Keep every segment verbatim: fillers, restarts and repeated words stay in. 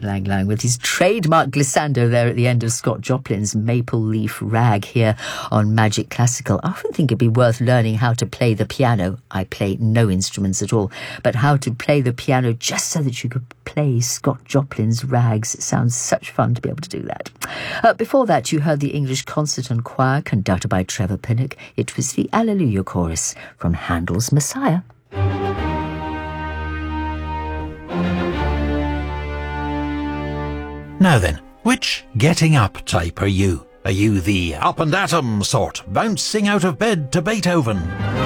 Lang Lang with his trademark glissando there at the end of Scott Joplin's Maple Leaf Rag here on Magic Classical. I often think it'd be worth learning how to play the piano. I play no instruments at all, but how to play the piano just so that you could play Scott Joplin's Rags. It sounds such fun to be able to do that. Uh, before that, you heard the English Concert and Choir conducted by Trevor Pinnock. It was the Alleluia Chorus from Handel's Messiah. Now then, which getting up type are you? Are you the up and at 'em sort, bouncing out of bed to Beethoven?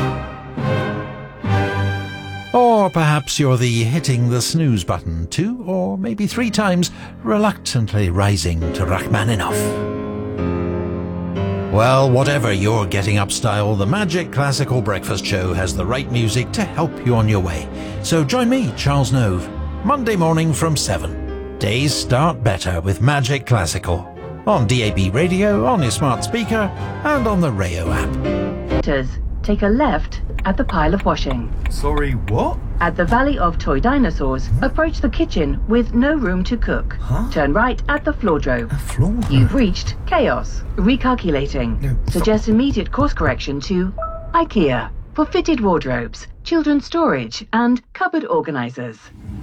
Or perhaps you're the hitting the snooze button two or maybe three times, reluctantly rising to Rachmaninoff. Well, whatever your getting up style, the Magic Classical Breakfast Show has the right music to help you on your way. So join me, Charles Nove, Monday morning from seven. Days start better with Magic Classical. On D A B radio, on your smart speaker, and on the Rayo app. Take a left at the pile of washing. Sorry, what? At the Valley of Toy Dinosaurs, approach the kitchen with no room to cook. Huh? Turn right at the floordrome. A floor? You've reached Chaos. Recalculating. No, Suggest immediate course correction to IKEA for fitted wardrobes, children's storage, and cupboard organisers.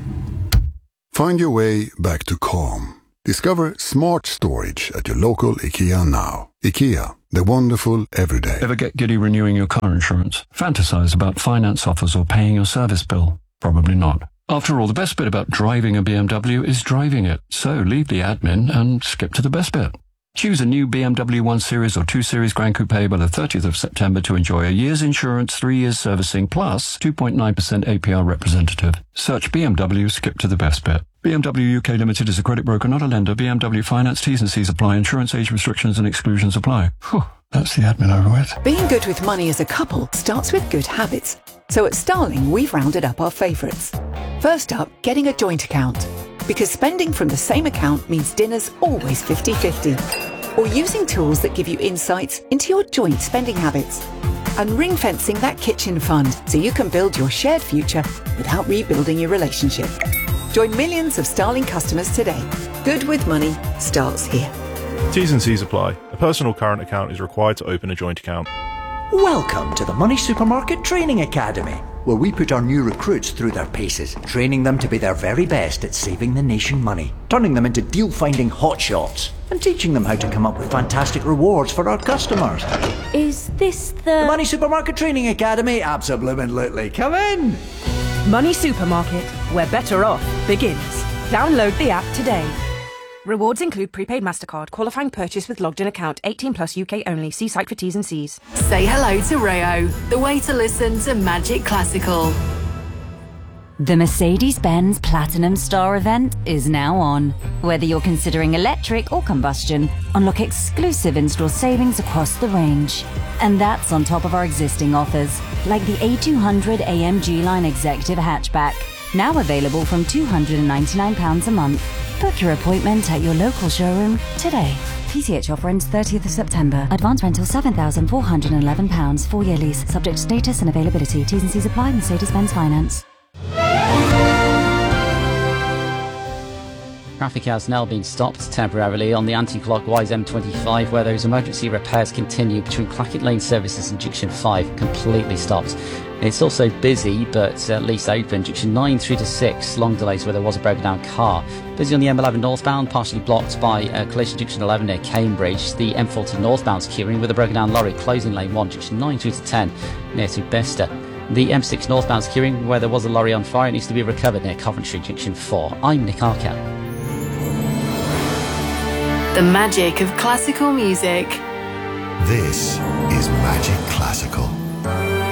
Find your way back to calm. Discover smart storage at your local IKEA now. IKEA, the wonderful everyday. Ever get giddy renewing your car insurance? Fantasize about finance offers or paying your service bill? Probably not. After all, the best bit about driving a B M W is driving it. So leave the admin and skip to the best bit. Choose a new B M W one Series or two Series Grand Coupe by the thirtieth of September to enjoy a year's insurance, three years servicing, plus two point nine percent A P R representative. Search B M W, skip to the best bit. B M W U K Limited is a credit broker, not a lender. B M W Finance, T's and C's apply. Insurance age restrictions and exclusions apply. Whew, that's the admin over with. Being good with money as a couple starts with good habits. So at Starling, we've rounded up our favourites. First up, getting a joint account. Because spending from the same account means dinner's always fifty-fifty. Or using tools that give you insights into your joint spending habits. And ring-fencing that kitchen fund so you can build your shared future without rebuilding your relationship. Join millions of Starling customers today. Good with money starts here. T's and C's apply. A personal current account is required to open a joint account. Welcome to the Money Supermarket Training Academy, where we put our new recruits through their paces, training them to be their very best at saving the nation money, turning them into deal-finding hotshots, and teaching them how to come up with fantastic rewards for our customers. Is this the... The Money Supermarket Training Academy? Absolutely. Come in! Money Supermarket, where better off begins. Download the app today. Rewards include prepaid MasterCard, qualifying purchase with logged in account, eighteen plus U K only. See site for T's and C's. Say hello to Rayo, the way to listen to Magic Classical. The Mercedes-Benz Platinum Star event is now on. Whether you're considering electric or combustion, unlock exclusive in-store savings across the range. And that's on top of our existing offers, like the A two hundred A M G Line Executive Hatchback, now available from two hundred ninety-nine pounds a month. Book your appointment at your local showroom today. P C H offer ends thirtieth of September. Advance rental seven thousand four hundred eleven pounds. Four-year lease. Subject to status and availability. T's and C's apply. Mercedes-Benz Finance. Traffic has now been stopped temporarily on the anti-clockwise M twenty-five, where those emergency repairs continue between Clackett Lane services and Junction five, completely stopped. It's also busy, but at least open. Junction nine through to six, long delays where there was a broken down car. Busy on the M eleven northbound, partially blocked by uh, collision Junction eleven near Cambridge. The M forty northbound's queuing with a broken down lorry, closing lane one, Junction nine through to ten, near to Bicester. The M six northbound's queuing where there was a lorry on fire. It needs to be recovered near Coventry, Junction four. I'm Nick Arca. The magic of classical music. This is Magic Classical.